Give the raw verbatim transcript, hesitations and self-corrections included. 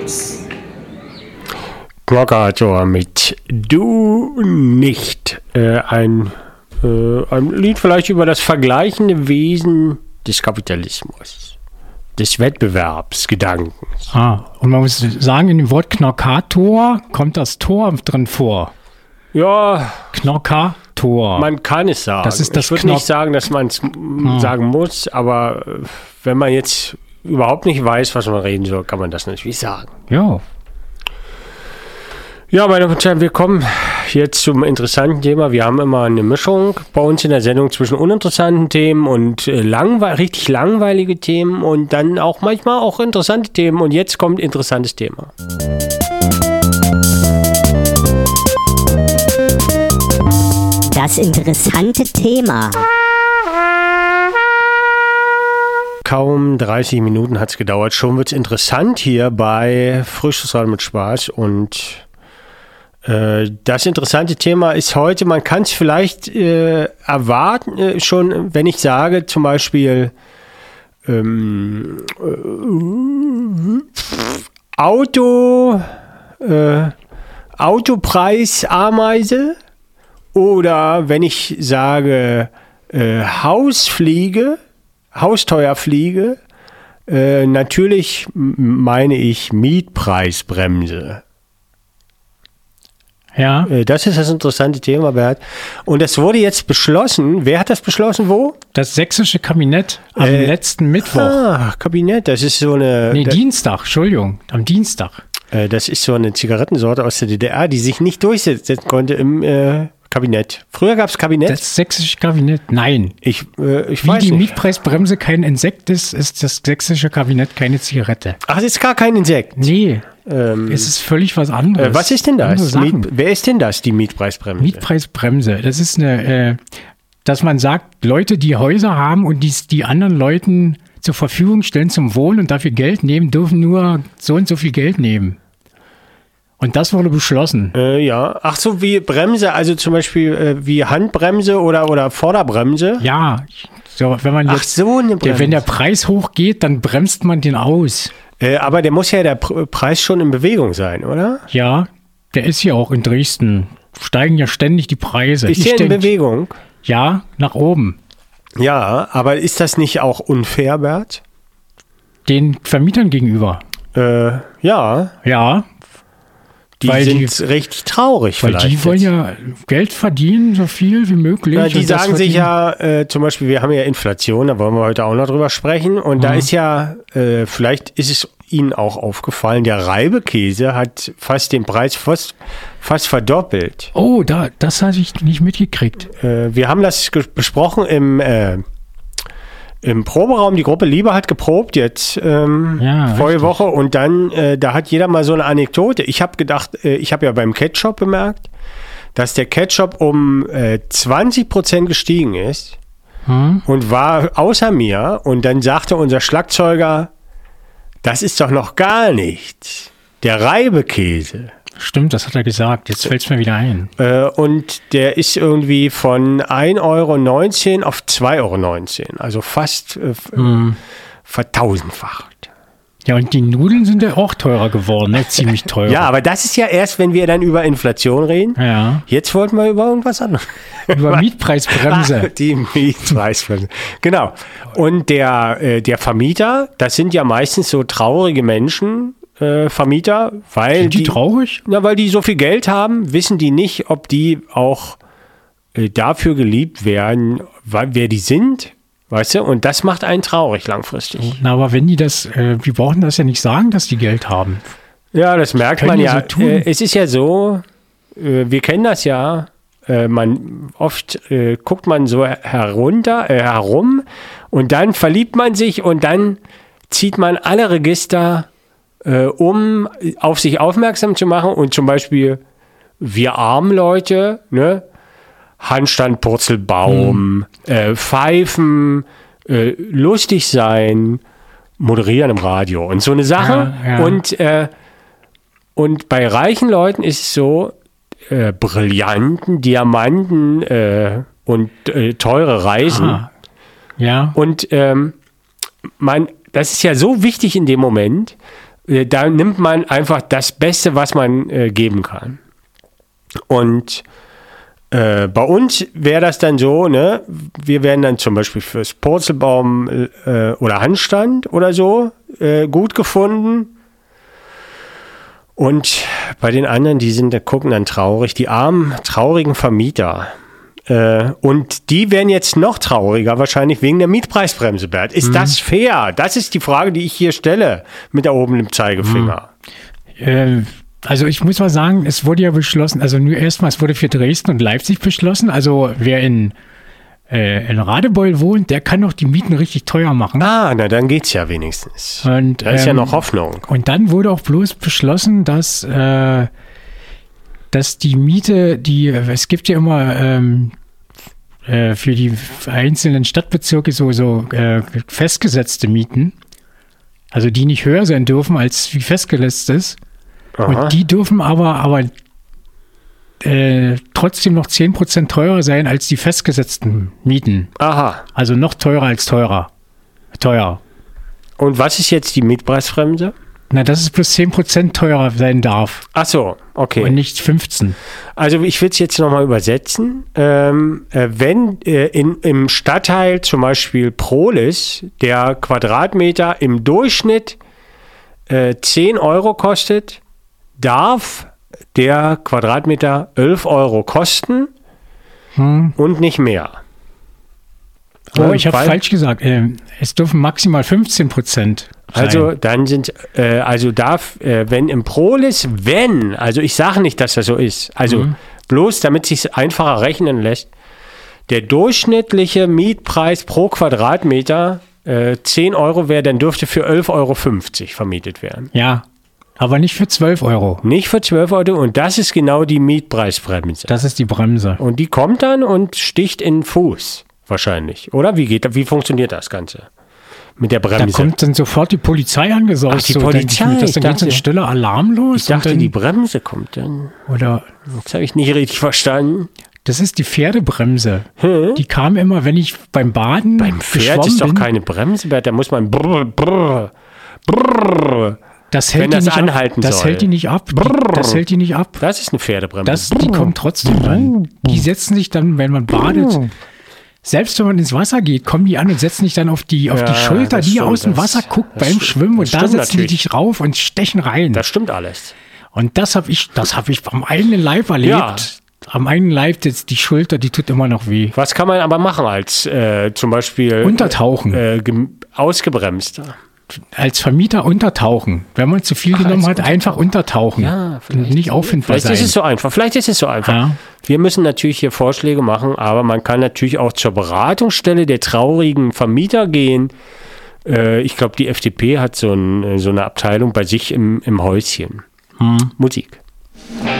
Knorkator. Knorkator mit Du nicht. Äh, ein, äh, ein Lied vielleicht über das vergleichende Wesen des Kapitalismus, des Wettbewerbsgedankens. Ah, und man muss sagen, in dem Wort Knorkator kommt das Tor drin vor. Ja. Knorkator. Man kann es sagen. Das ist das ich würde Knor- nicht sagen, dass man es hm. sagen muss, aber wenn man jetzt überhaupt nicht weiß, was man reden soll, kann man das natürlich sagen. Ja. Ja, meine Damen und Herren, wir kommen jetzt zum interessanten Thema. Wir haben immer eine Mischung bei uns in der Sendung zwischen uninteressanten Themen und langwe- richtig langweilige Themen und dann auch manchmal auch interessante Themen. Und jetzt kommt interessantes Thema. Das interessante Thema. Kaum dreißig Minuten hat es gedauert. Schon wird es interessant hier bei Frisches Radio mit Spaß. Und äh, das interessante Thema ist heute, man kann es vielleicht äh, erwarten, äh, schon, wenn ich sage zum Beispiel ähm, äh, Auto, äh, Autopreis-Ameise oder wenn ich sage äh, Hausfliege, Hausteuerfliege, äh, natürlich meine ich Mietpreisbremse. Ja. Äh, das ist das interessante Thema, Bert. Und das wurde jetzt beschlossen. Wer hat das beschlossen? Wo? Das sächsische Kabinett am Äh, letzten Mittwoch. Ah, Kabinett. Das ist so eine. Nee, das, Dienstag, Entschuldigung, am Dienstag. äh, das ist so eine Zigarettensorte aus der D D R, die sich nicht durchsetzen konnte im äh, Kabinett. Früher gab es Kabinett. Das sächsische Kabinett, nein. Ich, äh, ich Wie weiß die nicht. Mietpreisbremse kein Insekt ist, ist das sächsische Kabinett keine Zigarette. Ach, es ist gar kein Insekt. Nee, Ähm, es ist völlig was anderes. äh, was ist denn Andere das? Sachen. Miet, wer ist denn das, die Mietpreisbremse? Mietpreisbremse, das ist eine, äh, dass man sagt, Leute, die Häuser haben und die, die anderen Leuten zur Verfügung stellen zum Wohnen und dafür Geld nehmen, dürfen nur so und so viel Geld nehmen. Und das wurde beschlossen. Äh, ja. Ach so, wie Bremse, also zum Beispiel äh, wie Handbremse oder, oder Vorderbremse? Ja, so, wenn man Ach jetzt, so, eine der, Bremse. wenn der Preis hochgeht, dann bremst man den aus. Äh, aber der muss ja der Pr- Preis schon in Bewegung sein, oder? Ja, der ist ja auch in Dresden. Steigen ja ständig die Preise. Ist Ich der in denk, Bewegung? Ja, nach oben. Ja, aber ist das nicht auch unfair, Bert? Den Vermietern gegenüber. Äh, ja, Ja, die Weil sind die- richtig traurig weil vielleicht. die wollen jetzt. ja Geld verdienen, so viel wie möglich. Ja, die Und das sagen sich verdienen- ja, äh, zum Beispiel, wir haben ja Inflation, da wollen wir heute auch noch drüber sprechen. Und da Mhm. ist ja, äh, vielleicht ist es Ihnen auch aufgefallen, der Reibekäse hat fast den Preis fast, fast verdoppelt. Oh, da, das hatte ich nicht mitgekriegt. Äh, wir haben das ge- besprochen im, äh, im Proberaum. Die Gruppe Liebe hat geprobt jetzt ähm, Ja, vorige richtig. Woche und dann, äh, da hat jeder mal so eine Anekdote. Ich habe gedacht, äh, ich habe ja beim Ketchup bemerkt, dass der Ketchup um äh, zwanzig Prozent gestiegen ist Hm? und war außer mir. Und dann sagte unser Schlagzeuger, das ist doch noch gar nichts. Der Reibekäse. Stimmt, das hat er gesagt. Jetzt fällt es mir wieder ein. Äh, und der ist irgendwie von ein Euro neunzehn auf zwei Euro neunzehn. Also fast äh, f- Hm. vertausendfacht. Ja, und die Nudeln sind ja auch teurer geworden, ne? Ziemlich teurer. Ja, aber das ist ja erst, wenn wir dann über Inflation reden. Ja. Jetzt wollten wir über irgendwas anderes. Über Mietpreisbremse. Ah, die Mietpreisbremse. Genau. Und der, äh, der Vermieter, das sind ja meistens so traurige Menschen, äh, Vermieter, weil Sind die traurig? Na, weil die so viel Geld haben, wissen die nicht, ob die auch äh, dafür geliebt werden, weil, wer die sind, weißt du? Und das macht einen traurig langfristig. Na, aber wenn die das, äh, wir brauchen das ja nicht sagen, dass die Geld haben. Ja, das merkt Können man die ja. so tun? Äh, es ist ja so, äh, wir kennen das ja, äh, man oft äh, guckt man so herunter, äh, herum und dann verliebt man sich und dann zieht man alle Register, äh, um auf sich aufmerksam zu machen und zum Beispiel wir armen Leute, ne? Handstand, Purzelbaum, Hm. äh, Pfeifen, äh, lustig sein, moderieren im Radio und so eine Sache. Ja, ja. Und, äh, und bei reichen Leuten ist es so, äh, Brillanten, Diamanten äh, und äh, teure Reisen. Ah. Ja. Und ähm, man, das ist ja so wichtig in dem Moment, äh, da nimmt man einfach das Beste, was man äh, geben kann. Und äh, bei uns wäre das dann so, ne, wir werden dann zum Beispiel fürs Purzelbaum äh, oder Handstand oder so äh, gut gefunden. Und bei den anderen, die sind, da gucken dann traurig, die armen, traurigen Vermieter. Äh, und die werden jetzt noch trauriger, wahrscheinlich wegen der Mietpreisbremse, Bert. Ist mhm. das fair? Das ist die Frage, die ich hier stelle, mit erhobenem Zeigefinger. Mhm. Äh, also ich muss mal sagen, es wurde ja beschlossen, also nur erstmal, es wurde für Dresden und Leipzig beschlossen. Also wer in Äh, in Radebeul wohnt, der kann doch die Mieten richtig teuer machen. Ah, na dann geht's ja wenigstens. Und, da ist ähm, ja noch Hoffnung. Und dann wurde auch bloß beschlossen, dass, äh, dass die Miete, die, es gibt ja immer ähm, äh, für die einzelnen Stadtbezirke so, so äh, festgesetzte Mieten, also die nicht höher sein dürfen, als wie festgesetzt ist. Aha. Und die dürfen aber, aber Äh, trotzdem noch zehn Prozent teurer sein als die festgesetzten Mieten. Aha. Also noch teurer als teurer. Teuer. Und was ist jetzt die Mietpreisbremse? Na, dass es plus zehn Prozent teurer sein darf. Ach so, okay. Und nicht fünfzehn. Also ich will es jetzt nochmal übersetzen. Ähm, äh, wenn äh, in, im Stadtteil zum Beispiel Prohlis der Quadratmeter im Durchschnitt äh, zehn Euro kostet, darf der Quadratmeter elf Euro kosten hm. und nicht mehr. Oh, ich habe falsch gesagt. Ähm, es dürfen maximal fünfzehn Prozent sein. Also dann sind, äh, also darf, äh, wenn im Prohlis, wenn, also ich sage nicht, dass das so ist, also mhm. bloß damit es sich einfacher rechnen lässt, der durchschnittliche Mietpreis pro Quadratmeter äh, zehn Euro wäre, dann dürfte für elf Euro fünfzig vermietet werden. Ja. Aber nicht für zwölf Euro. Nicht für zwölf Euro und das ist genau die Mietpreisbremse. Das ist die Bremse. Und die kommt dann und sticht in den Fuß wahrscheinlich, oder? Wie geht, wie funktioniert das Ganze mit der Bremse? Da kommt dann sofort die Polizei angesaust. Ach, die so, Polizei? Mir, das ist dann dachte, ganz ein stiller Alarm los. Ich dachte, dann, die Bremse kommt dann. Oder? Das habe ich nicht richtig verstanden. Das ist die Pferdebremse. Hm? Die kam immer, wenn ich beim Baden Beim Pferd ist doch bin. Keine Bremse, da muss man brrr, brrr, brrr. Das hält wenn die das nicht anhalten ab. Das soll. hält die nicht ab. Die, das hält die nicht ab. Das ist eine Pferdebremse. Das, die kommt trotzdem dann. Die setzen sich dann, wenn man badet, selbst wenn man ins Wasser geht, kommen die an und setzen sich dann auf die, auf ja, die Schulter, die aus dem Wasser das, guckt das beim stimmt, Schwimmen. Und da setzen natürlich. die dich rauf und stechen rein. Das stimmt alles. Und das habe ich, das habe ich am eigenen Leib erlebt. Ja. Am eigenen Leib, das, die Schulter, die tut immer noch weh. Was kann man aber machen als äh, zum Beispiel Untertauchen. Äh, ausgebremst? Als Vermieter untertauchen. Wenn man zu viel Ach, genommen hat, einfach untertauchen. Ja, nicht auffindbar vielleicht sein. Vielleicht ist es so einfach. Vielleicht ist es so einfach. Ja. Wir müssen natürlich hier Vorschläge machen, aber man kann natürlich auch zur Beratungsstelle der traurigen Vermieter gehen. Äh, ich glaube, die F D P hat so, ein, so eine Abteilung bei sich im, im Häuschen. Hm. Musik.